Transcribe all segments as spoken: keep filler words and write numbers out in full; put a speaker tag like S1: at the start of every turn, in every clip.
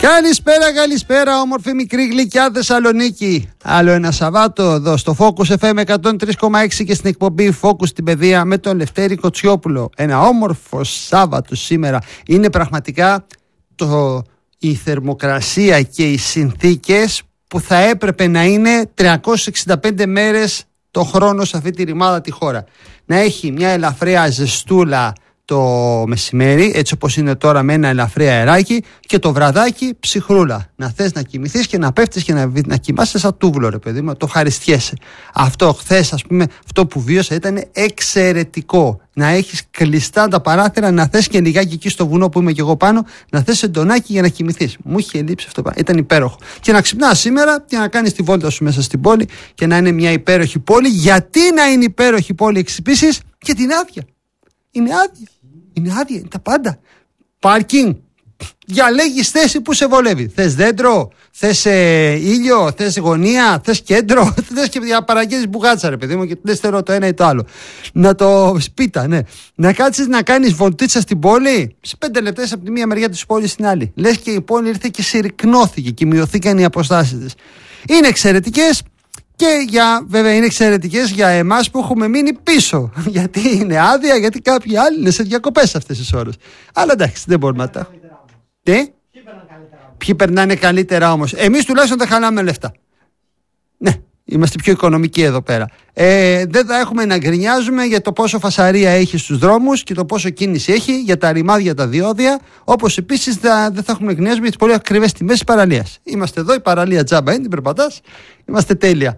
S1: Καλησπέρα, καλησπέρα, όμορφη μικρή γλυκιά Θεσσαλονίκη. Άλλο ένα Σαββάτο εδώ στο Focus εφ εμ εκατόν τρία κόμμα έξι και στην εκπομπή Focus στην Παιδεία με τον Λευτέρη Κοτσιόπουλο. Ένα όμορφο Σάββατο σήμερα. Είναι πραγματικά το, η θερμοκρασία και οι συνθήκες που θα έπρεπε να είναι τριακόσιες εξήντα πέντε μέρες το χρόνο σε αυτή τη ρημάδα τη χώρα. Να έχει μια ελαφριά ζεστούλα το μεσημέρι, έτσι όπως είναι τώρα, με ένα ελαφρύ αεράκι, και το βραδάκι ψυχρούλα. Να θες να κοιμηθείς και να πέφτεις και να, να κοιμάσαι σαν τούβλο, ρε παιδί μου, το ευχαριστιέσαι. Αυτό χθες, ας πούμε, αυτό που βίωσα ήταν εξαιρετικό. Να έχεις κλειστά τα παράθυρα, να θες και λιγάκι εκεί στο βουνό που είμαι και εγώ πάνω, να θες εντονάκι για να κοιμηθείς. Μου είχε λείψει αυτό. Ήταν υπέροχο. Και να ξυπνάς σήμερα και να κάνεις τη βόλτα σου μέσα στην πόλη και να είναι μια υπέροχη πόλη. Γιατί να είναι υπέροχη πόλη επίσης? Και την άδεια. Είναι άδεια. Είναι άδεια, είναι τα πάντα. Πάρκινγκ. Διαλέγεις θέση που σε βολεύει. Θες δέντρο, θες ε, ήλιο, θες γωνία, θες κέντρο, θες και για παραγγέλνεις μπουγάτσα, ρε παιδί μου, και δεν θέλω το ένα ή το άλλο. Να το σπίτα, ναι. Να κάτσεις να κάνεις βολτίτσα στην πόλη, σε πέντε λεπτές από τη μία μεριά της πόλης στην άλλη. Λες και η πόλη ήρθε και συρρυκνώθηκε και μειωθήκαν οι αποστάσεις της. Είναι εξαιρετικές. Και για, βέβαια είναι εξαιρετικές για εμάς που έχουμε μείνει πίσω. Γιατί είναι άδεια, γιατί κάποιοι άλλοι είναι σε διακοπές αυτές τις ώρες. Αλλά εντάξει, δεν μπορούμε να τα έχουμε. Τι? Ποιοι περνάνε καλύτερα όμως? Εμείς τουλάχιστον δεν χαλάμε λεφτά. Ναι, είμαστε πιο οικονομικοί εδώ πέρα. Ε, δεν θα έχουμε να γκρινιάζουμε για το πόσο φασαρία έχει στους δρόμους και το πόσο κίνηση έχει για τα ρημάδια, τα διόδια. Όπως επίσης δεν θα έχουμε να γκρινιάζουμε για τις πολύ ακριβές τιμές της παραλίας. Είμαστε εδώ, η παραλία τζάμπα είναι, την περπατάς. Είμαστε τέλεια.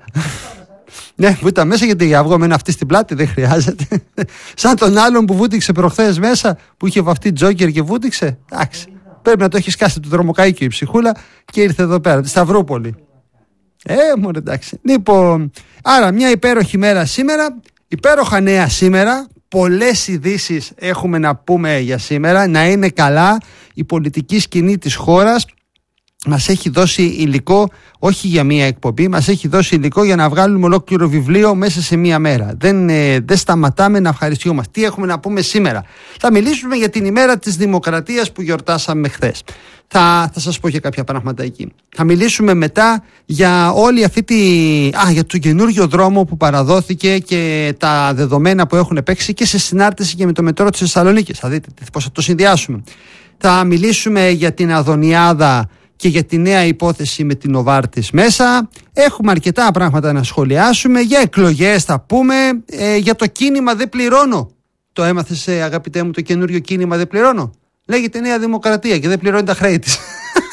S1: Ναι, βούτα μέσα, γιατί για αυγό με ένα αυτή στην πλάτη δεν χρειάζεται. Σαν τον άλλον που βούτυξε προχθές μέσα, που είχε βαφτεί τζόκερ και βούτυξε. Εντάξει. Πρέπει να το έχει σκάσει το δρομοκαίκιο η ψυχούλα και ήρθε εδώ πέρα, τη Σταυρούπολη. Ε, μόνο εντάξει. Λοιπόν, άρα μια υπέροχη μέρα σήμερα, υπέροχα νέα σήμερα. Πολλές ειδήσεις έχουμε να πούμε για σήμερα. Να είναι καλά η πολιτική σκηνή της χώρας. Μας έχει δώσει υλικό, όχι για μία εκπομπή, μας έχει δώσει υλικό για να βγάλουμε ολόκληρο βιβλίο μέσα σε μία μέρα. Δεν, ε, δεν σταματάμε να ευχαριστιόμαστε. Τι έχουμε να πούμε σήμερα? Θα μιλήσουμε για την ημέρα της Δημοκρατίας που γιορτάσαμε χθες. Θα, θα σας πω και κάποια πράγματα εκεί. Θα μιλήσουμε μετά για όλη αυτή τη... Α, για το καινούργιο δρόμο που παραδόθηκε και τα δεδομένα που έχουν παίξει και σε συνάρτηση και με το μετρό της Θεσσαλονίκης. Θα δείτε πώς θα το συνδυάσουμε. Θα μιλήσουμε για την Αδωνιάδα και για τη νέα υπόθεση με την Νοβάρτης μέσα. Έχουμε αρκετά πράγματα να σχολιάσουμε. Για εκλογές θα πούμε. Ε, για το κίνημα δεν πληρώνω. Το έμαθες, ε, αγαπητέ μου, το καινούριο κίνημα δεν πληρώνω? Λέγεται Νέα Δημοκρατία και δεν πληρώνει τα χρέη της.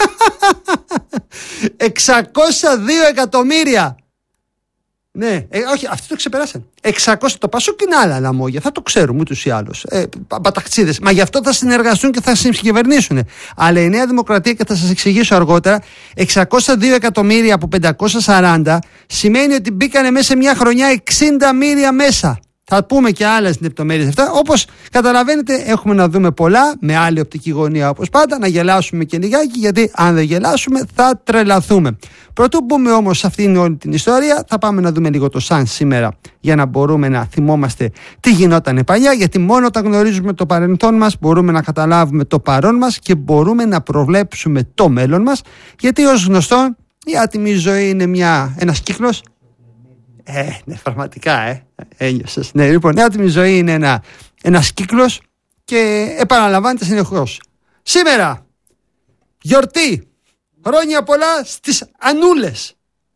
S1: εξακόσια δύο εκατομμύρια. Ναι, ε, όχι, αυτοί το ξεπεράσαν. εξακόσια, το Πασόκ είναι άλλα λαμόγια, θα το ξέρουμε ούτως ή άλλως. Ε, παταξίδες. Μα γι' αυτό θα συνεργαστούν και θα συγκυβερνήσουν. Αλλά η Νέα Δημοκρατία, και θα σας εξηγήσω αργότερα, εξακόσια δύο εκατομμύρια από πεντακόσια σαράντα σημαίνει ότι μπήκανε μέσα σε μια χρονιά εξήντα μοίρια μέσα. Θα πούμε και άλλες λεπτομέρειες αυτά. Όπως καταλαβαίνετε, έχουμε να δούμε πολλά με άλλη οπτική γωνία, όπως πάντα. Να γελάσουμε και λιγάκι, γιατί αν δεν γελάσουμε θα τρελαθούμε. Πρωτού μπούμε όμως σε αυτήν όλη την ιστορία, θα πάμε να δούμε λίγο το σαν σήμερα, για να μπορούμε να θυμόμαστε τι γινόταν παλιά. Γιατί μόνο όταν γνωρίζουμε το παρελθόν μας μπορούμε να καταλάβουμε το παρόν μας και μπορούμε να προβλέψουμε το μέλλον μας. Γιατί ως γνωστό, η άτιμη ζωή είναι μια, ένας κύκλος. Ε, ναι, πραγματικά, ε, ένιωσες. Ναι, λοιπόν, η άτιμη ζωή είναι ένα, ένας κύκλος και επαναλαμβάνεται συνεχώς. Σήμερα, γιορτή, χρόνια πολλά στις Ανούλες.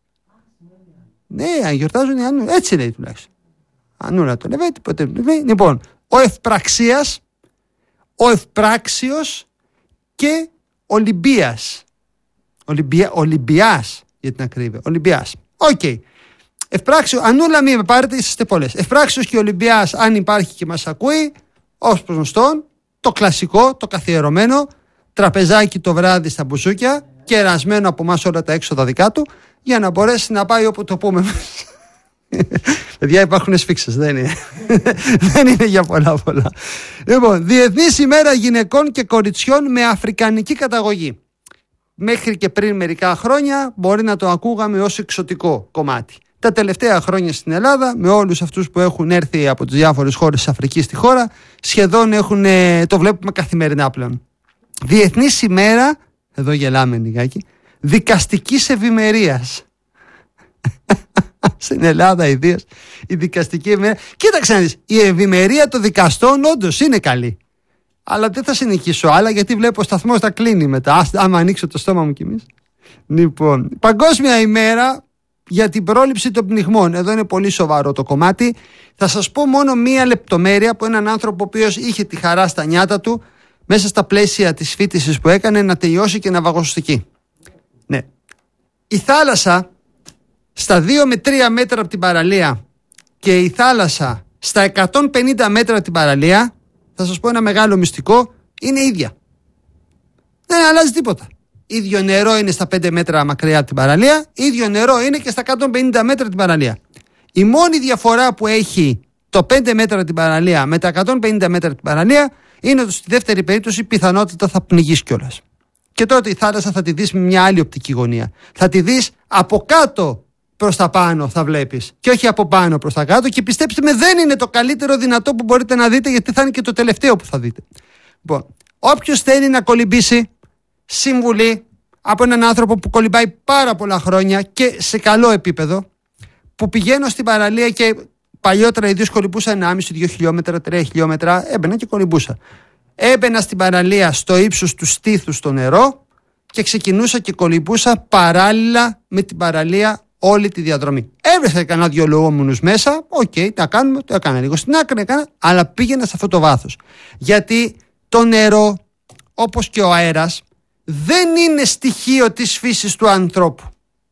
S1: Ναι, γιορτάζουν οι Ανούλες, έτσι λέει τουλάχιστον. Ανούλα το λέει, ποτέ δεν λέει. Λοιπόν, ο Ευπραξίας, ο Ευπράξιος και Ολυμπίας. Ολυμπια, Ολυμπιάς, για την ακρίβεια. Ολυμπιάς. Οκ. Okay. Ευπράξιο, Ανούλα, μην με πάρετε, είσαστε πολλές. Ευπράξιος και Ολυμπιάς, αν υπάρχει και μας ακούει, ως γνωστόν, το κλασικό, το καθιερωμένο, τραπεζάκι το βράδυ στα μπουζούκια, κερασμένο από εμάς όλα τα έξοδα δικά του, για να μπορέσει να πάει όπου το πούμε. Παιδιά, υπάρχουν σφίξες, δεν είναι. Δεν είναι για πολλά πολλά. Λοιπόν, Διεθνής ημέρα γυναικών και κοριτσιών με αφρικανική καταγωγή. Μέχρι και πριν μερικά χρόνια μπορεί να το ακούγαμε ως εξωτικό κομμάτι. Τα τελευταία χρόνια στην Ελλάδα, με όλους αυτούς που έχουν έρθει από τις διάφορες χώρες της Αφρικής στη χώρα, σχεδόν έχουν, το βλέπουμε καθημερινά πλέον. Διεθνής ημέρα εδώ γελάμε λιγάκι, δικαστικής ευημερίας. Στην Ελλάδα ιδίως η δικαστική ευημερία. Κοίταξε να δεις, η ευημερία των δικαστών όντως είναι καλή. Αλλά δεν θα συνεχίσω άλλα γιατί βλέπω ο σταθμός θα κλείνει μετά. Ας, άμα ανοίξω το στόμα μου κι εμείς. Λοιπόν, Παγκόσμια ημέρα για την πρόληψη των πνιγμών. Εδώ είναι πολύ σοβαρό το κομμάτι. Θα σας πω μόνο μία λεπτομέρεια από έναν άνθρωπο ο οποίος είχε τη χαρά στα νιάτα του μέσα στα πλαίσια της φοιτησης που έκανε να τελειώσει και να βαγοσωστική. Ναι. Η θάλασσα στα δύο με τρία μέτρα από την παραλία και η θάλασσα στα εκατόν πενήντα μέτρα από την παραλία, θα σας πω ένα μεγάλο μυστικό, είναι ίδια. Δεν αλλάζει τίποτα. Ίδιο νερό είναι στα πέντε μέτρα μακριά από την παραλία, ίδιο νερό είναι και στα εκατόν πενήντα μέτρα από την παραλία. Η μόνη διαφορά που έχει το πέντε μέτρα από την παραλία με τα εκατόν πενήντα μέτρα από την παραλία είναι ότι στη δεύτερη περίπτωση πιθανότητα θα πνιγείς κιόλας. Και τότε η θάλασσα θα τη δεις με μια άλλη οπτική γωνία. Θα τη δεις από κάτω προς τα πάνω θα βλέπεις και όχι από πάνω προς τα κάτω, και πιστέψτε με, δεν είναι το καλύτερο δυνατό που μπορείτε να δείτε, γιατί θα είναι και το τελευταίο που θα δείτε. Λοιπόν, όποιος θέλει να κολυμπήσει, συμβουλή από έναν άνθρωπο που κολυμπάει πάρα πολλά χρόνια και σε καλό επίπεδο, που πηγαίνω στην παραλία και παλιότερα ιδίως κολυμπούσα ενάμιση δύο χιλιόμετρα, τρία χιλιόμετρα, έμπαινα και κολυμπούσα. Έμπαινα στην παραλία στο ύψος του στήθου στο νερό και ξεκινούσα και κολυμπούσα παράλληλα με την παραλία όλη τη διαδρομή. Έβρεσα κανένα δυο λογόμενους μέσα, οκ, okay, τα κάνουμε, το έκανα λίγο στην άκρη, έκανα, αλλά πήγαινα σε αυτό το βάθος. Γιατί το νερό, όπως και ο αέρας, δεν είναι στοιχείο της φύσης του ανθρώπου.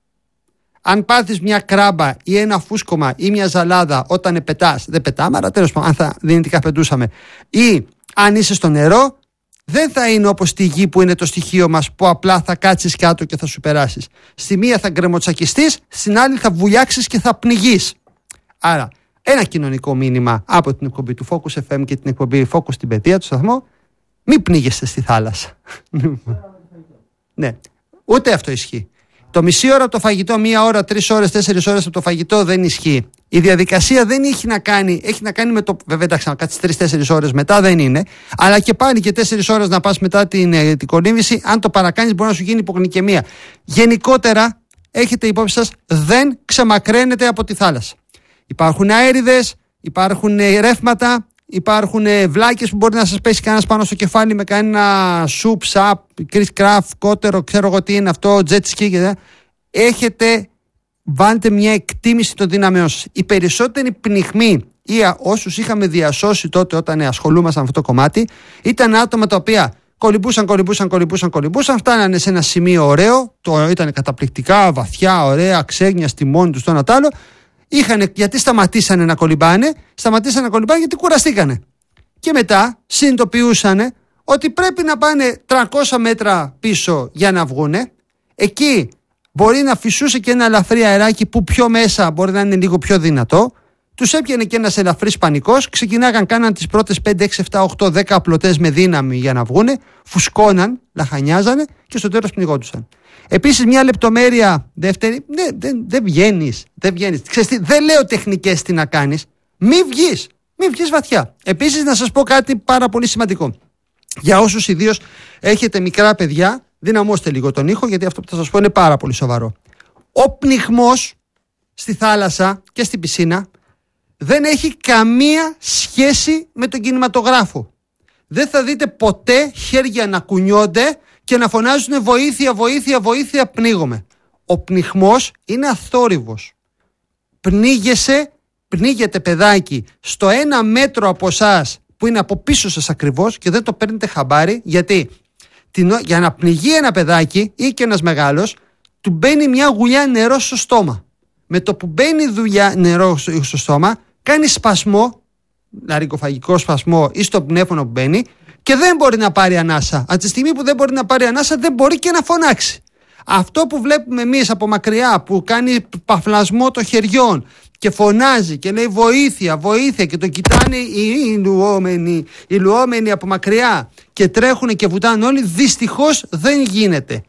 S1: Αν πάθεις μια κράμπα ή ένα φούσκωμα ή μια ζαλάδα όταν πετάς, δεν πετάμε, αλλά τέλος πάντων, αν θα δυνητικά πετούσαμε, ή αν είσαι στο νερό, δεν θα είναι όπως στη γη που είναι το στοιχείο μας, που απλά θα κάτσεις κάτω και θα σου περάσεις. Στη μία θα γκρεμοτσακιστείς, στην άλλη θα βουλιάξεις και θα πνιγείς. Άρα, ένα κοινωνικό μήνυμα από την εκπομπή του Focus εφ εμ και την εκπομπή Focus στην παιδεία του σταθμό: μην πνίγεστε στη θάλασσα. Ναι, ούτε αυτό ισχύει. Το μισή ώρα από το φαγητό, μία ώρα, τρεις ώρες, τέσσερις ώρες από το φαγητό δεν ισχύει. Η διαδικασία δεν έχει να κάνει, έχει να κάνει με το. Βέβαια, εντάξει, να κάτσεις τρεις-τέσσερις ώρες μετά δεν είναι. Αλλά και πάλι και τέσσερις ώρες να πας μετά την, την κολύμβηση, αν το παρακάνεις, μπορεί να σου γίνει υπογλυκαιμία. Γενικότερα, έχετε υπόψη σας, δεν ξεμακραίνετε από τη θάλασσα. Υπάρχουν αέριδες, υπάρχουν ρεύματα, υπάρχουν βλάκες που μπορεί να σας πέσει κανένας πάνω στο κεφάλι με κανένα σουπ, σαπ, κρυσκράφ, κότερο, ξέρω εγώ τι είναι αυτό, jet ski και τέτοια. Έχετε, βάλτε μια εκτίμηση των δυνάμεών σας. Οι περισσότεροι πνιγμοί ή όσους είχαμε διασώσει τότε όταν ασχολούμασταν με αυτό το κομμάτι, ήταν άτομα τα οποία κολυμπούσαν, κολυμπούσαν, κολυμπούσαν, κολυμπούσαν, φτάνανε σε ένα σημείο ωραίο, το ήταν καταπληκτικά, βαθιά, ωραία, ξέγνια στη μόνη τους το ένα τ' άλλο. Είχανε, γιατί σταματήσανε να κολυμπάνε, σταματήσανε να κολυμπάνε γιατί κουραστήκανε. Και μετά συνειδητοποιούσανε ότι πρέπει να πάνε τριακόσια μέτρα πίσω για να βγούνε. Εκεί μπορεί να φυσούσε και ένα ελαφρύ αεράκι που πιο μέσα μπορεί να είναι λίγο πιο δυνατό. Τους έπιανε και ένας ελαφρύς πανικός, ξεκινάγαν, κάναν τις πρώτες πέντε, έξι, επτά, οκτώ, δέκα απλωτές με δύναμη για να βγούνε, φουσκώναν, λαχανιάζανε και στο τέλος πνιγόντουσαν. Επίσης, μια λεπτομέρεια δεύτερη, ναι, δεν, δεν βγαίνεις, δεν βγαίνεις. Ξέρεις τι, δεν λέω τεχνικές τι να κάνεις, μη βγεις, μη βγεις βαθιά. Επίσης, να σας πω κάτι πάρα πολύ σημαντικό. Για όσους ιδίως έχετε μικρά παιδιά, δυναμώστε λίγο τον ήχο, γιατί αυτό που θα σας πω είναι πάρα πολύ σοβαρό. Ο πνιγμός στη θάλασσα και στην πισίνα δεν έχει καμία σχέση με τον κινηματογράφο. Δεν θα δείτε ποτέ χέρια να κουνιόνται και να φωνάζουν βοήθεια, βοήθεια, βοήθεια, πνίγομαι. Ο πνιγμός είναι αθόρυβος. Πνίγεσαι, πνίγεται παιδάκι στο ένα μέτρο από εσάς που είναι από πίσω σας ακριβώς και δεν το παίρνετε χαμπάρι, γιατί την, για να πνιγεί ένα παιδάκι ή και ένας μεγάλος, του μπαίνει μια γουλιά νερό στο στόμα. Με το που μπαίνει δουλειά νερό στο στόμα, κάνει σπασμό, λαρικοφαγικό σπασμό ή στο πνεύμονο που μπαίνει, και δεν μπορεί να πάρει ανάσα. Από τη στιγμή που δεν μπορεί να πάρει ανάσα, δεν μπορεί και να φωνάξει. Αυτό που βλέπουμε εμείς από μακριά, που κάνει παφλασμό των χεριών και φωνάζει και λέει βοήθεια, βοήθεια, και το κοιτάνε οι λουόμενοι, οι λουόμενοι από μακριά και τρέχουν και βουτάνε όλοι, δυστυχώς δεν γίνεται.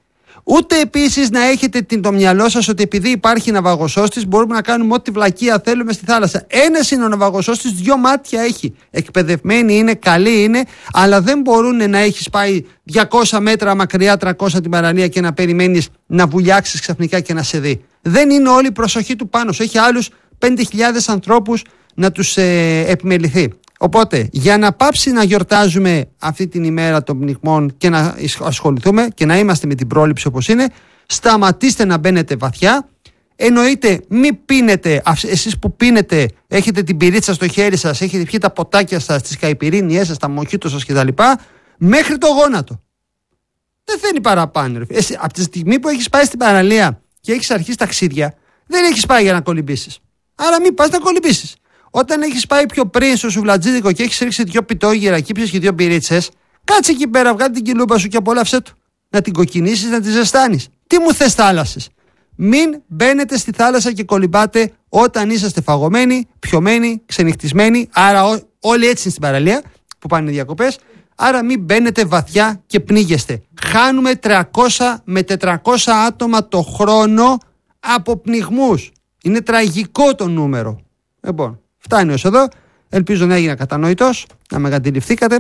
S1: Ούτε επίσης να έχετε την, το μυαλό σας ότι επειδή υπάρχει ναυαγοσώστης μπορούμε να κάνουμε ό,τι βλακεία θέλουμε στη θάλασσα. Ένας είναι ο ναυαγοσώστης, δυο μάτια έχει. Εκπαιδευμένοι είναι, καλοί είναι, αλλά δεν μπορούν να έχεις πάει διακόσια μέτρα μακριά, τριακόσια την παραλία και να περιμένεις να βουλιάξεις ξαφνικά και να σε δει. Δεν είναι όλη η προσοχή του πάνω σου. Έχει άλλους πέντε χιλιάδες ανθρώπους να τους ε, επιμεληθεί. Οπότε, για να πάψει να γιορτάζουμε αυτή την ημέρα των πνιγμών και να ασχοληθούμε και να είμαστε με την πρόληψη όπως είναι, σταματήστε να μπαίνετε βαθιά. Εννοείται, μην πίνετε, εσείς που πίνετε, έχετε την πυρίτσα στο χέρι σας, έχετε πιει τα ποτάκια σας, τις καϊπιρίνιές σας, τα μοχίτο σας κτλ. Μέχρι το γόνατο. Δεν θέλει παραπάνω. Εσύ, από τη στιγμή που έχεις πάει στην παραλία και έχεις αρχίσει ταξίδια, δεν έχεις πάει για να κολυμπήσεις. Άρα μην πας να κολυμπήσεις. Όταν έχεις πάει πιο πριν στο σουβλατζίδικο και έχεις ρίξει δύο πιτόγυρα, κύψεις και δύο πυρίτσες, κάτσε εκεί πέρα, βγάλει την κιλούμπα σου και απόλαυσέ του. Να την κοκκινήσεις, να τη ζεστάνεις. Τι μου θες θάλασσες. Μην μπαίνετε στη θάλασσα και κολυμπάτε όταν είσαστε φαγωμένοι, πιωμένοι, ξενυχτισμένοι. Άρα ό, όλοι έτσι είναι στην παραλία που πάνε διακοπές. Άρα μην μπαίνετε βαθιά και πνίγεστε. Χάνουμε τριακόσια με τετρακόσια άτομα το χρόνο από πνιγμούς. Είναι τραγικό το νούμερο. Λοιπόν, φτάνει ως εδώ. Ελπίζω να έγινα κατανοητός, να με αντιληφθήκατε.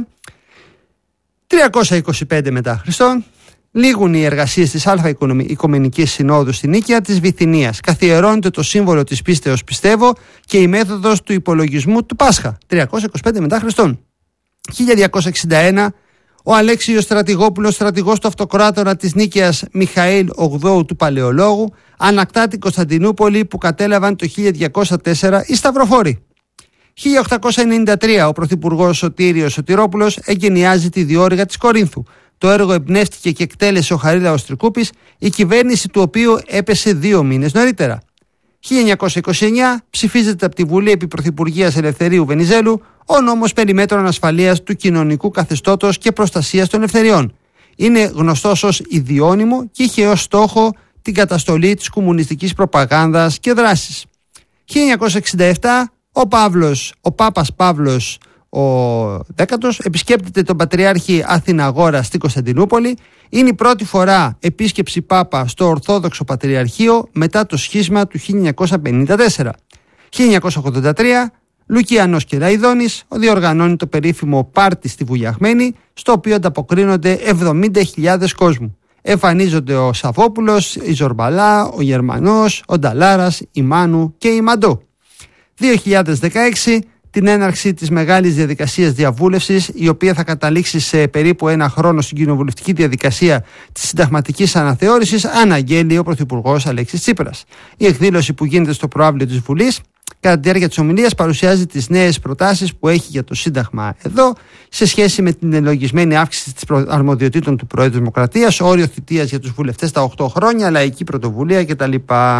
S1: τριακόσια είκοσι πέντε μετά Χριστόν. Λήγουν οι εργασίες της Α Οικουμενικής Συνόδου στην Νίκαια της Βυθινίας. Καθιερώνεται το σύμβολο της πίστεως πιστεύω και η μέθοδος του υπολογισμού του Πάσχα. τριακόσια είκοσι πέντε μετά Χριστόν. χίλια διακόσια εξήντα ένα ο Αλέξιος Στρατηγόπουλος, στρατηγός του αυτοκράτορα της Νίκαιας Μιχαήλ ογδόου του Παλαιολόγου, ανακτά την Κωνσταντινούπολη που κατέλαβαν το χίλια διακόσια τέσσερα οι Σταυροφόροι. χίλια οκτακόσια ενενήντα τρία ο πρωθυπουργός Σωτήριος Σωτηρόπουλος εγκαινιάζει τη διόρυγα της Κορίνθου. Το έργο εμπνεύστηκε και εκτέλεσε ο Χαρίλαος Τρικούπης, η κυβέρνηση του οποίου έπεσε δύο μήνες νωρίτερα. χίλια εννιακόσια είκοσι εννέα ψηφίζεται από τη Βουλή επί Πρωθυπουργίας Ελευθερίου Βενιζέλου ο νόμος περί μέτρων ασφαλείας του κοινωνικού καθεστώτος και προστασίας των ελευθεριών. Είναι γνωστός ως ιδιώνυμο και είχε ως στόχο την καταστολή της κομμουνιστικής προπαγάνδας και δράσης. χίλια εννιακόσια εξήντα επτά ο Παύλος, ο Πάπας Παύλος ο Δέκατος επισκέπτεται τον Πατριάρχη Αθηναγόρα στην Κωνσταντινούπολη. Είναι η πρώτη φορά επίσκεψη Πάπα στο Ορθόδοξο Πατριαρχείο μετά το σχίσμα του χίλια εννιακόσια πενήντα τέσσερα. χίλια εννιακόσια ογδόντα τρία Λουκιανός και Ραϊδόνης διοργανώνει το περίφημο πάρτι στη Βουλιαγμένη, στο οποίο ανταποκρίνονται εβδομήντα χιλιάδες κόσμου. Εμφανίζονται ο Σαββόπουλος, η Ζορμπαλά, ο Γερμανός, ο Νταλάρας, η Μάνου και η Μαντό. δύο χιλιάδες δεκαέξι την έναρξη της μεγάλης διαδικασίας διαβούλευσης, η οποία θα καταλήξει σε περίπου ένα χρόνο στην κοινοβουλευτική διαδικασία της συνταγματικής αναθεώρησης, αναγγέλει ο Πρωθυπουργός Αλέξης Τσίπρας. Η εκδήλωση που γίνεται στο προαύλιο της Βουλής, κατά τη διάρκεια της ομιλίας, παρουσιάζει τις νέες προτάσεις που έχει για το Σύνταγμα εδώ, σε σχέση με την ελογισμένη αύξηση της αρμοδιοτήτων του Προέδρου Δημοκρατίας, όριο θητείας για τους βουλευτές τα οκτώ χρόνια, λαϊκή πρωτοβουλία κτλ.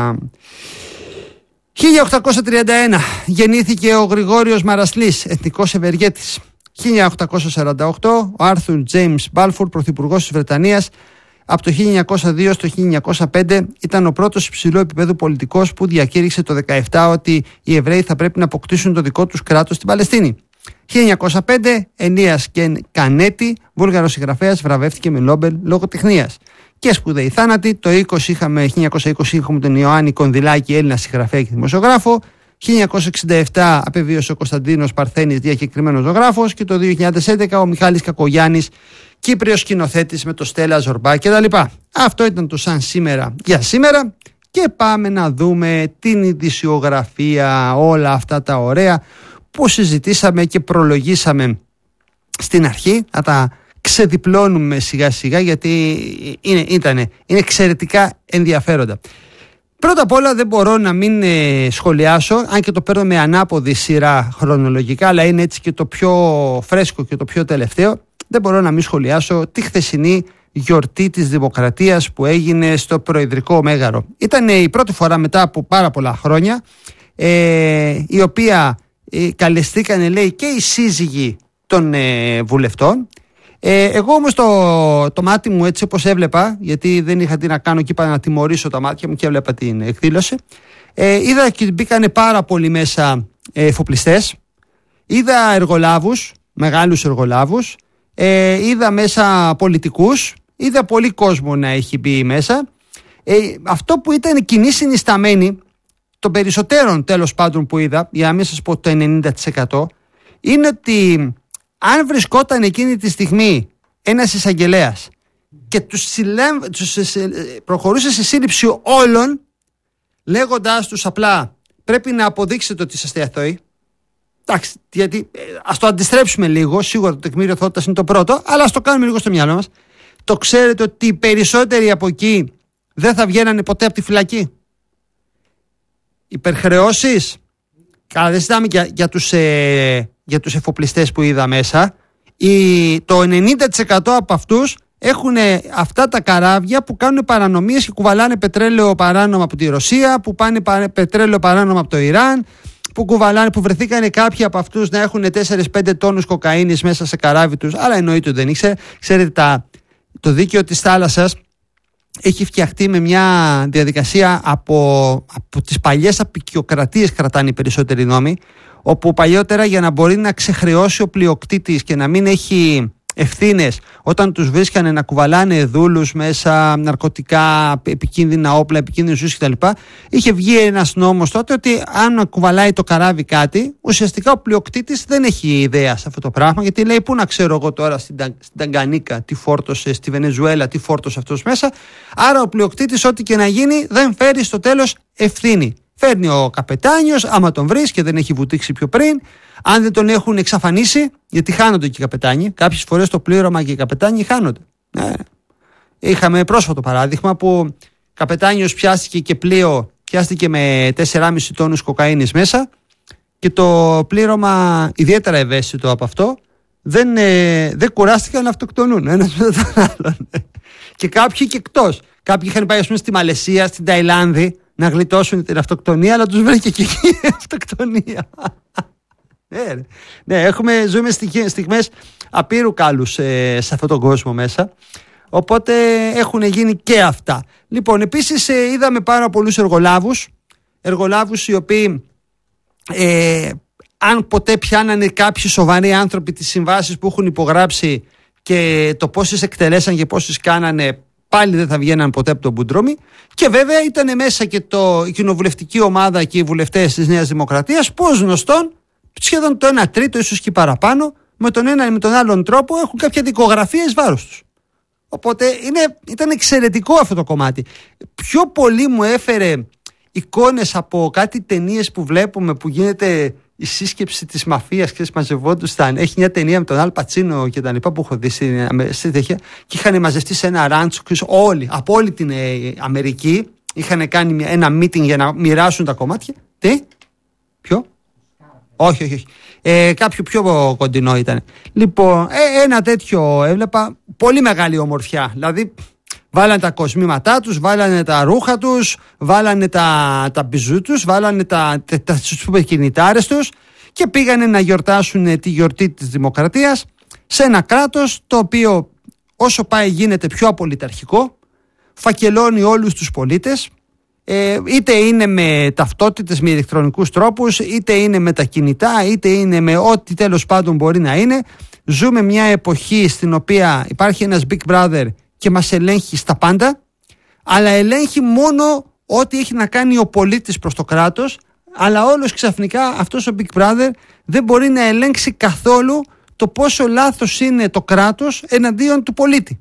S1: χίλια οκτακόσια τριάντα ένα γεννήθηκε ο Γρηγόριος Μαρασλής, εθνικός ευεργέτης. χίλια οκτακόσια σαράντα οκτώ ο Άρθουρ Τζέιμς Μπάλφουρ, πρωθυπουργός της Βρετανίας. Από το χίλια εννιακόσια δύο στο χίλια εννιακόσια πέντε ήταν ο πρώτος υψηλού επίπεδου πολιτικός που διακήρυξε το δεκαεπτά ότι οι Εβραίοι θα πρέπει να αποκτήσουν το δικό τους κράτος στην Παλαιστίνη. χίλια εννιακόσια πέντε Ενίας Κανέτη, Βούλγαρος συγγραφέας, βραβεύτηκε με Νόμπελ λογοτεχνίας. Και σπουδαίοι θάνατοι. Το είκοσι είχαμε, χίλια εννιακόσια είκοσι είχαμε τον Ιωάννη Κονδυλάκη, Έλληνα συγγραφέα και δημοσιογράφο. χίλια εννιακόσια εξήντα επτά απεβίωσε ο Κωνσταντίνος Παρθένης, διακεκριμένος ζωγράφος. Και το δύο χιλιάδες έντεκα ο Μιχάλης Κακογιάννης, Κύπριος σκηνοθέτης με το Στέλλα Ζορμπά κτλ. Αυτό ήταν το σαν σήμερα για σήμερα. Και πάμε να δούμε την ειδησιογραφία, όλα αυτά τα ωραία που συζητήσαμε και προλογίσαμε στην αρχή. Να τα ξεδιπλώνουμε σιγά σιγά, γιατί είναι, ήτανε, είναι εξαιρετικά ενδιαφέροντα. Πρώτα απ' όλα δεν μπορώ να μην ε, σχολιάσω, αν και το παίρνω με ανάποδη σειρά χρονολογικά, αλλά είναι έτσι και το πιο φρέσκο και το πιο τελευταίο. Δεν μπορώ να μην σχολιάσω τη χθεσινή γιορτή της Δημοκρατίας που έγινε στο Προεδρικό Μέγαρο. Ήταν η πρώτη φορά μετά από πάρα πολλά χρόνια, ε, η οποία ε, καλεστήκανε, λέει, και οι σύζυγοι των ε, βουλευτών. Ε, εγώ όμως το, το μάτι μου, έτσι όπως έβλεπα, γιατί δεν είχα τι να κάνω και είπα να τιμωρήσω τα μάτια μου και έβλεπα την εκδήλωση, ε, είδα και μπήκανε πάρα πολύ μέσα ε, εφοπλιστές, είδα εργολάβους, μεγάλους εργολάβους, ε, είδα μέσα πολιτικούς, είδα πολύ κόσμο να έχει μπει μέσα. Ε, αυτό που ήταν κοινή συνισταμένη των περισσότερων τέλος πάντων που είδα, για να μην σας πω το ενενήντα τοις εκατό, είναι ότι αν βρισκόταν εκείνη τη στιγμή ένας εισαγγελέας και τους, συλλέμ, τους προχωρούσε σε σύλληψη όλων, λέγοντάς τους απλά πρέπει να αποδείξετε ότι είσαστε αθώοι. Εντάξει, γιατί ας το αντιστρέψουμε λίγο, σίγουρα το τεκμήριο αθωότητας είναι το πρώτο, αλλά ας το κάνουμε λίγο στο μυαλό μας. Το ξέρετε ότι οι περισσότεροι από εκεί δεν θα βγαίνανε ποτέ από τη φυλακή. Υπερχρεώσεις, καλά δεν συζητάμε για, για, τους, ε, για τους εφοπλιστές που είδα μέσα, η, το ενενήντα τοις εκατό από αυτούς έχουν αυτά τα καράβια που κάνουν παρανομίες και κουβαλάνε πετρέλαιο παράνομα από τη Ρωσία, που πάνε πετρέλαιο παράνομα από το Ιράν, που κουβαλάνε, που βρεθήκανε κάποιοι από αυτούς να έχουν τέσσερα πέντε τόνους κοκαίνης μέσα σε καράβι τους, αλλά εννοείται ότι δεν ήξερε. Ξέρετε, τα, το δίκαιο της θάλασσας έχει φτιαχτεί με μια διαδικασία από, από τις παλιές απικιοκρατίες, κρατάνε οι περισσότεροι νόμοι, όπου παλιότερα για να μπορεί να ξεχρεώσει ο πλειοκτήτης και να μην έχει ευθύνες όταν τους βρίσκανε να κουβαλάνε δούλους μέσα, ναρκωτικά, επικίνδυνα όπλα, επικίνδυνες ουσίες κτλ. Είχε βγει ένας νόμος τότε ότι αν κουβαλάει το καράβι κάτι, ουσιαστικά ο πλειοκτήτης δεν έχει ιδέα σε αυτό το πράγμα, γιατί λέει πού να ξέρω εγώ τώρα στην, στην Ταγκανίκα τι φόρτωσε, στη Βενεζουέλα τι φόρτωσε αυτός μέσα. Άρα ο πλειοκτήτης ό,τι και να γίνει δεν φέρει στο τέλος ευθύνη. Φέρνει ο καπετάνιος, άμα τον βρει και δεν έχει βουτήξει πιο πριν. Αν δεν τον έχουν εξαφανίσει, γιατί χάνονται και οι καπετάνοι. Κάποιες φορές το πλήρωμα και οι καπετάνοι χάνονται. Ναι. Είχαμε πρόσφατο παράδειγμα που καπετάνιος πιάστηκε και πλοίο, πιάστηκε με τέσσερα κόμμα πέντε τόνους κοκαίνης μέσα και το πλήρωμα, ιδιαίτερα ευαίσθητο από αυτό, δεν, ε, δεν κουράστηκαν να αυτοκτονούν ένας με τον άλλον. Και κάποιοι και εκτός. Κάποιοι είχαν πάει, ας πούμε, στη Μαλαισία, στην Ταϊλάνδη, να γλιτώσουν την αυτοκτονία, αλλά τους βρήκε και εκεί η αυτοκτονία. Ναι, ναι, έχουμε, ζούμε στιγμές απείρου κάλους ε, σε αυτόν τον κόσμο μέσα. Οπότε έχουν γίνει και αυτά. Λοιπόν, επίσης ε, είδαμε πάρα πολλούς εργολάβους. Εργολάβους οι οποίοι, ε, αν ποτέ πιάνανε κάποιοι σοβαροί άνθρωποι τις συμβάσεις που έχουν υπογράψει και το πόσες εκτελέσαν και πόσες κάνανε, πάλι δεν θα βγαίναν ποτέ από τον μπουντρόμι. Και βέβαια ήταν μέσα και το, η κοινοβουλευτική ομάδα και οι βουλευτές της Νέας Δημοκρατίας, πώς γνωστόν, σχεδόν το ένα τρίτο, ίσως και παραπάνω, με τον ένα ή με τον άλλον τρόπο έχουν κάποια δικογραφία εις βάρος τους. Οπότε είναι, ήταν εξαιρετικό αυτό το κομμάτι. Πιο πολύ μου έφερε εικόνες από κάτι ταινίες που βλέπουμε που γίνεται η σύσκεψη της μαφίας και μαζευόντουσαν. Έχει μια ταινία με τον Αλ Πατσίνο και τα λοιπά που έχω δει στη τέτοια και είχαν μαζευτεί σε ένα ράντσο όλοι, από όλη την Αμερική. Είχαν κάνει ένα meeting για να μοιράσουν τα κομμάτια. Τι? Ποιο? Όχι, όχι, όχι. Ε, κάποιο πιο κοντινό ήταν. Λοιπόν, ε, ένα τέτοιο έβλεπα. Πολύ μεγάλη ομορφιά. Δηλαδή, βάλανε τα κοσμήματά τους, βάλανε τα ρούχα τους, βάλανε τα, τα μπιζού τους, βάλανε τα, τα, τα σούπερ κινητάρες τους και πήγανε να γιορτάσουν τη γιορτή της Δημοκρατίας σε ένα κράτος το οποίο όσο πάει γίνεται πιο απολυταρχικό, φακελώνει όλους τους πολίτες. Ε, είτε είναι με ταυτότητες, με ηλεκτρονικούς τρόπους, είτε είναι με τα κινητά, είτε είναι με ό,τι τέλος πάντων μπορεί να είναι. Ζούμε μια εποχή στην οποία υπάρχει ένας Big Brother και μας ελέγχει στα πάντα, αλλά ελέγχει μόνο ό,τι έχει να κάνει ο πολίτης προς το κράτος, αλλά όλος ξαφνικά αυτός ο Big Brother δεν μπορεί να ελέγξει καθόλου το πόσο λάθος είναι το κράτος εναντίον του πολίτη.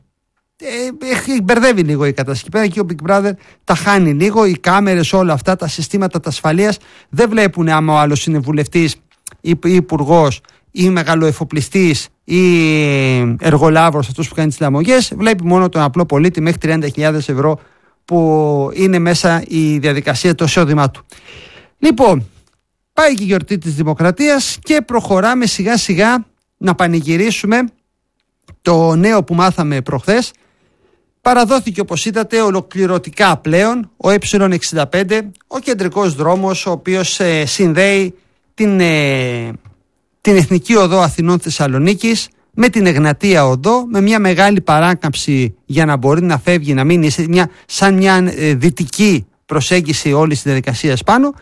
S1: Ε, μπερδεύει λίγο η κατάσταση. Πέρα και ο Big Brother τα χάνει λίγο. Οι κάμερες, όλα αυτά, τα συστήματα τα ασφαλείας δεν βλέπουν άμα ο άλλος είναι βουλευτής ή υπουργός ή μεγαλοεφοπλιστής ή εργολάβρος, αυτός που κάνει τις λαμογές. Βλέπει μόνο τον απλό πολίτη μέχρι τριάντα χιλιάδες ευρώ που είναι μέσα η διαδικασία, το εισόδημά του. Λοιπόν, πάει και η γιορτή της Δημοκρατίας και προχωράμε σιγά σιγά να πανηγυρίσουμε το νέο που μάθαμε προχθές. Παραδόθηκε, όπως είδατε, ολοκληρωτικά πλέον ο Ε εξήντα πέντε, ο κεντρικός δρόμος ο οποίος ε, συνδέει την, ε, την Εθνική Οδό Αθηνών Θεσσαλονίκης με την Εγνατία Οδό, με μια μεγάλη παράκαμψη για να μπορεί να φεύγει, να μείνει σε μια, σαν μια ε, δυτική προσέγγιση όλης της διαδικασίας πάνω.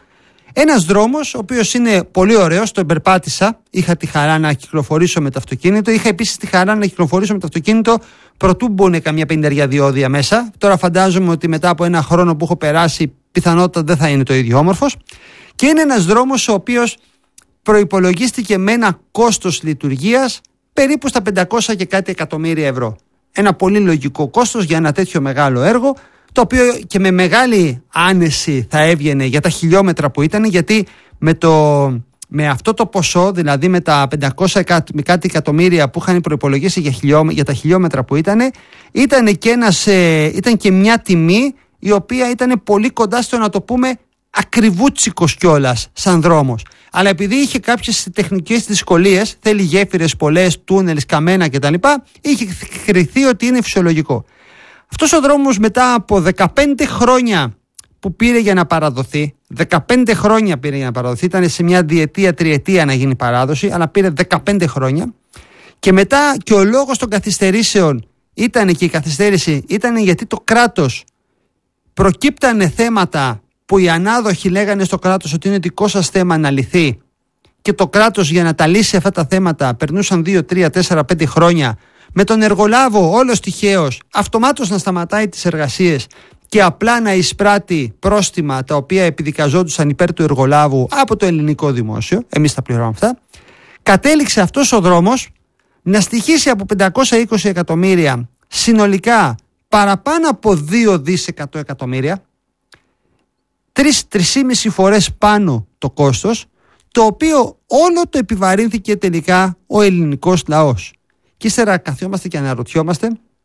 S1: Ένας δρόμος ο οποίος είναι πολύ ωραίος, τον περπάτησα, είχα τη χαρά να κυκλοφορήσω με το αυτοκίνητο, είχα επίσης τη χαρά να κυκλοφορήσω με το αυτοκίνητο προτού μπουν καμιά πενταριά διόδια μέσα. Τώρα φαντάζομαι ότι μετά από ένα χρόνο που έχω περάσει πιθανότατα δεν θα είναι το ίδιο όμορφος, και είναι ένας δρόμος ο οποίος προϋπολογίστηκε με ένα κόστος λειτουργίας περίπου στα πεντακόσια και κάτι εκατομμύρια ευρώ. Ένα πολύ λογικό κόστος για ένα τέτοιο μεγάλο έργο, το οποίο και με μεγάλη άνεση θα έβγαινε για τα χιλιόμετρα που ήταν, γιατί με, το, με αυτό το ποσό, δηλαδή με τα πεντακόσια με κάτι εκατομμύρια που είχαν προϋπολογίσει για, χιλιό, για τα χιλιόμετρα που ήταν, ήταν και, ένας, ε, ήταν και μια τιμή η οποία ήταν πολύ κοντά στο, να το πούμε, ακριβούτσικος κιόλας σαν δρόμος. Αλλά επειδή είχε κάποιες τεχνικές δυσκολίες, θέλει γέφυρες πολλές, τούνελ, καμένα κτλ., είχε κριθεί ότι είναι φυσιολογικό. Αυτός ο δρόμος μετά από δεκαπέντε χρόνια που πήρε για να παραδοθεί, δεκαπέντε χρόνια πήρε για να παραδοθεί, ήταν σε μια διετία, τριετία να γίνει παράδοση, αλλά πήρε δεκαπέντε χρόνια, και μετά και ο λόγος των καθυστερήσεων ήταν, και η καθυστέρηση ήταν γιατί το κράτος προκύπτανε θέματα που οι ανάδοχοι λέγανε στο κράτος ότι είναι δικό σας θέμα να λυθεί, και το κράτος για να τα λύσει αυτά τα θέματα περνούσαν δύο, τρία, τέσσερα, πέντε χρόνια, με τον εργολάβο όλος τυχαίως αυτομάτως να σταματάει τις εργασίες και απλά να εισπράττει πρόστιμα τα οποία επιδικαζόντουσαν υπέρ του εργολάβου από το ελληνικό δημόσιο, εμείς τα πληρώνουμε αυτά. Κατέληξε αυτός ο δρόμος να στοιχήσει από πεντακόσια είκοσι εκατομμύρια συνολικά παραπάνω από δύο δισεκατομμύρια εκατομμύρια, τρεις, τρισήμιση φορές πάνω το κόστος, το οποίο όλο το επιβαρύνθηκε τελικά ο ελληνικός λαός. Και ύστερα καθόμαστε και αναρωτιόμαστε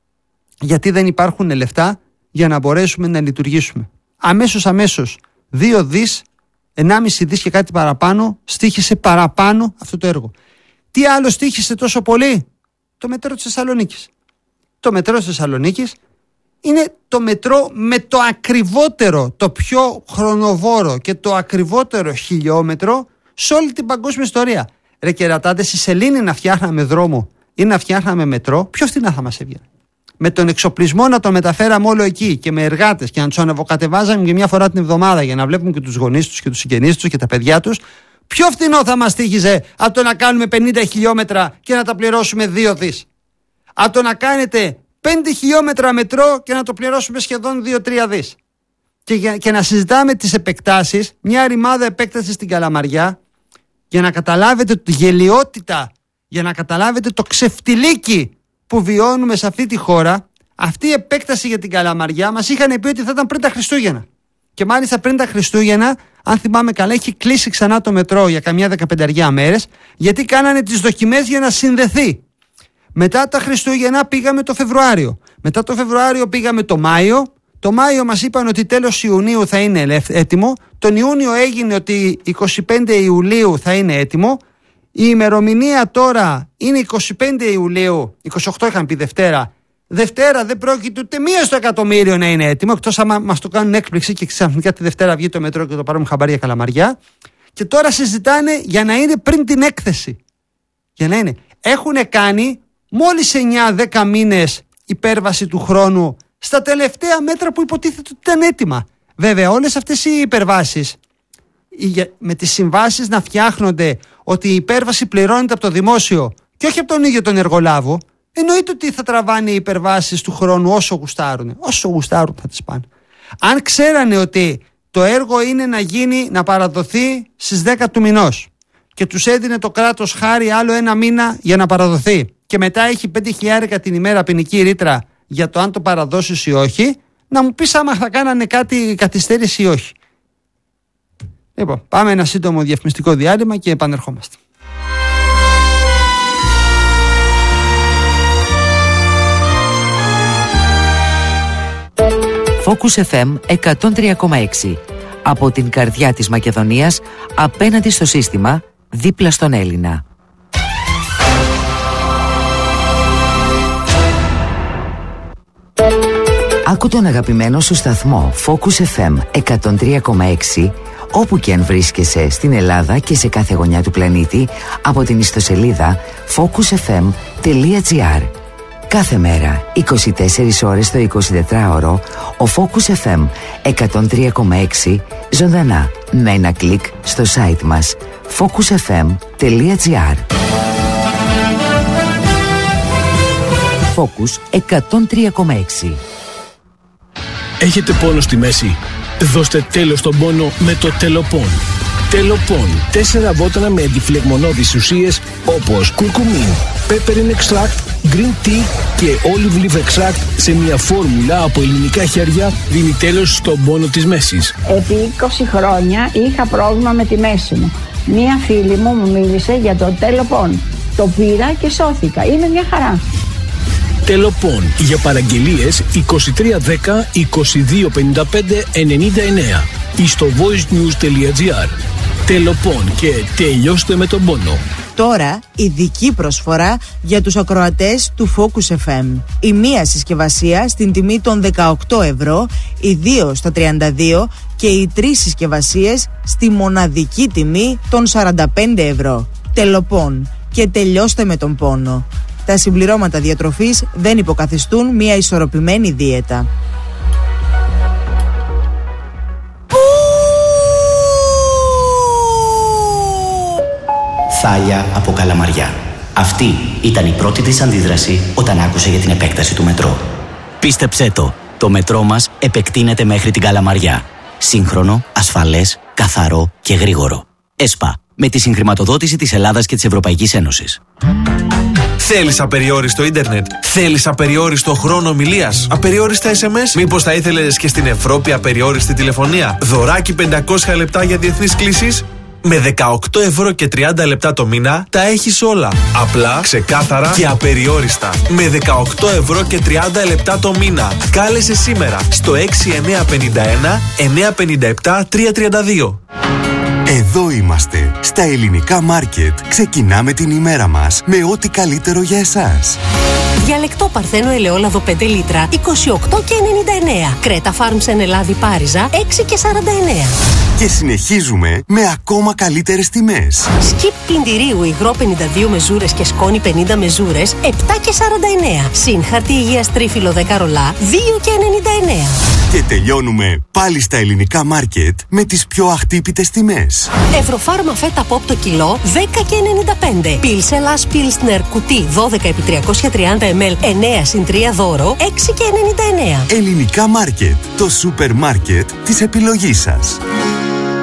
S1: γιατί δεν υπάρχουν λεφτά για να μπορέσουμε να λειτουργήσουμε. Αμέσως αμέσως δύο δις, ενάμιση δις και κάτι παραπάνω στοίχησε παραπάνω αυτό το έργο. Τι άλλο στοίχησε τόσο πολύ? Το μετρό της Θεσσαλονίκης. Το μετρό της Θεσσαλονίκης είναι το μετρό με το ακριβότερο, το πιο χρονοβόρο και το ακριβότερο χιλιόμετρο σε όλη την παγκόσμια ιστορία. Ρε κερατάτε, στη σελήνη να φτιάχναμε δρόμο ή να φτιάχναμε μετρό, πιο φθηνά θα μας έβγαινε. Με τον εξοπλισμό να τον μεταφέραμε όλο εκεί και με εργάτες και να τους ανεβοκατεβάζαμε και μια φορά την εβδομάδα για να βλέπουμε και τους γονείς τους και τους συγγενείς τους και τα παιδιά τους, πιο φθηνό θα μας τύχιζε από το να κάνουμε πενήντα χιλιόμετρα και να τα πληρώσουμε δύο δις. Από το να κάνετε πέντε χιλιόμετρα μετρό και να το πληρώσουμε σχεδόν δύο τρία δις. Και, και να συζητάμε τις επεκτάσεις, μια ρημάδα επέκταση στην Καλαμαριά, για να καταλάβετε τη γελιότητα, για να καταλάβετε το ξεφτιλίκι που βιώνουμε σε αυτή τη χώρα. Αυτή η επέκταση για την Καλαμαριά μας είχαν πει ότι θα ήταν πριν τα Χριστούγεννα. Και μάλιστα πριν τα Χριστούγεννα, αν θυμάμαι καλά, έχει κλείσει ξανά το μετρό για καμιά δεκαπενταριά μέρες, γιατί κάνανε τις δοκιμές για να συνδεθεί. Μετά τα Χριστούγεννα πήγαμε το Φεβρουάριο. Μετά το Φεβρουάριο πήγαμε το Μάιο. Το Μάιο μας είπαν ότι τέλος Ιουνίου θα είναι έτοιμο. Τον Ιούνιο έγινε ότι είκοσι πέντε Ιουλίου θα είναι έτοιμο. Η ημερομηνία τώρα είναι είκοσι πέντε Ιουλίου, είκοσι οκτώ είχαν πει Δευτέρα. Δευτέρα δεν πρόκειται ούτε μία στο εκατομμύριο να είναι έτοιμο, εκτός άμα μας το κάνουν έκπληξη και ξαφνικά τη Δευτέρα βγει το μετρό και το πάρουμε χαμπάρι για Καλαμαριά. Και τώρα συζητάνε για να είναι πριν την έκθεση. Για να είναι. Έχουν κάνει μόλις εννιά δέκα μήνες υπέρβαση του χρόνου στα τελευταία μέτρα που υποτίθεται ότι ήταν έτοιμα. Βέβαια, όλες αυτές οι υπερβάσεις, με τις συμβάσεις να φτιάχνονται ότι η υπέρβαση πληρώνεται από το δημόσιο και όχι από τον ίδιο τον εργολάβο, εννοείται ότι θα τραβάνε οι υπερβάσεις του χρόνου όσο γουστάρουν. Όσο γουστάρουν θα τις πάνε. Αν ξέρανε ότι το έργο είναι να γίνει, να παραδοθεί στις δέκα του μηνός και τους έδινε το κράτος χάρη άλλο ένα μήνα για να παραδοθεί και μετά έχει πέντε χιλιάρικα την ημέρα ποινική ρήτρα για το αν το παραδώσεις ή όχι, να μου πεις άμα θα κάνανε κάτι καθυστέρηση ή όχι. Λοιπόν, πάμε ένα σύντομο διαφημιστικό διάλειμμα και επανερχόμαστε.
S2: Focus εφ εμ εκατόν τρία κόμμα έξι. Από την καρδιά της Μακεδονίας, απέναντι στο σύστημα, δίπλα στον Έλληνα. Άκου τον αγαπημένο σου σταθμό Focus εφ εμ εκατόν τρία κόμμα έξι όπου και αν βρίσκεσαι στην Ελλάδα και σε κάθε γωνιά του πλανήτη από την ιστοσελίδα focus f m τελεία g r. Κάθε μέρα, είκοσι τέσσερις ώρες το εικοσιτετράωρο, ο Focus εφ εμ εκατόν τρία κόμμα έξι ζωντανά με ένα κλικ στο site μας focus f m τελεία gr. Focus εκατόν τρία κόμμα έξι.
S3: Έχετε πόνο στη μέση? Δώστε τέλος στον πόνο με το Τελοπών. Τελοπών. Τέσσερα βότανα με αντιφλεγμονώδεις ουσίες όπως κουρκουμίν, peppermint extract, green tea και olive leaf extract σε μια φόρμουλα από ελληνικά χέρια δίνει τέλος στον πόνο της μέσης.
S4: Επί είκοσι χρόνια είχα πρόβλημα με τη μέση μου. Μία φίλη μου μου μίλησε για το Τελοπών. Το πήρα και σώθηκα. Είναι μια χαρά.
S3: Τελοπών. Για παραγγελίες είκοσι τρία δέκα είκοσι δύο πενήντα πέντε ενενήντα εννέα ή στο voicenews τελεία gr. Τελοπών και τελειώστε με τον πόνο.
S5: Τώρα ειδική προσφορά για τους ακροατές του Focus εφ εμ. Η μία συσκευασία στην τιμή των δεκαοκτώ ευρώ, οι δύο στα τριάντα δύο και οι τρεις συσκευασίες στη μοναδική τιμή των σαράντα πέντε ευρώ. Τελοπών και τελειώστε με τον πόνο. Τα συμπληρώματα διατροφής δεν υποκαθιστούν μια ισορροπημένη δίαιτα.
S6: Θάλια από Καλαμαριά. Αυτή ήταν η πρώτη της αντίδραση όταν άκουσε για την επέκταση του μετρό. Πίστεψέ το, το μετρό μας επεκτείνεται μέχρι την Καλαμαριά. Σύγχρονο, ασφαλές, καθαρό και γρήγορο. ΕΣΠΑ, με τη συγχρηματοδότηση της Ελλάδας και της Ευρωπαϊκής Ένωσης.
S7: Θέλεις απεριόριστο ίντερνετ? Θέλεις απεριόριστο χρόνο ομιλίας? Απεριόριστα ες εμ ες? Μήπως θα ήθελες και στην Ευρώπη απεριόριστη τηλεφωνία? Δωράκι πεντακόσια λεπτά για διεθνείς κλήσεις? Με δεκαοκτώ ευρώ και τριάντα λεπτά το μήνα τα έχεις όλα. Απλά, ξεκάθαρα και απεριόριστα. Με δεκαοκτώ ευρώ και τριάντα λεπτά το μήνα. Κάλεσε σήμερα στο έξι εννιά πέντε ένα εννιά πέντε επτά τρία τρία δύο.
S8: Εδώ είμαστε, στα Ελληνικά Μάρκετ. Ξεκινάμε την ημέρα μας με ό,τι καλύτερο για εσάς.
S9: Διαλεκτό Παρθένο ελαιόλαδο πέντε λίτρα, είκοσι οκτώ και ενενήντα εννέα. Κρέτα Farms εν Ελλάδη Πάριζα, έξι και σαράντα εννέα.
S8: Και συνεχίζουμε με ακόμα καλύτερες τιμές.
S9: Σκιπ πλυντηρίου υγρό πενήντα δύο μεζούρες και σκόνη πενήντα μεζούρες, επτά και σαράντα εννέα. Συν χαρτί υγείας τρίφυλλο δέκα ρολά, δύο και ενενήντα εννέα.
S8: Και τελειώνουμε πάλι στα Ελληνικά Μάρκετ με τις πιο αχτύπητες τιμές.
S9: Ευρωφάρμα φέτα πόπ το κιλό, δέκα και ενενήντα πέντε. Πίλσελας Πίλσνερ κουτί δώδεκα επί τριακόσια τριάντα μιλιλίτρα, εννέα συν τρία δώρο, έξι και ενενήντα εννέα.
S8: Ελληνικά Μάρκετ, το σούπερ μάρκετ της επιλογής σας.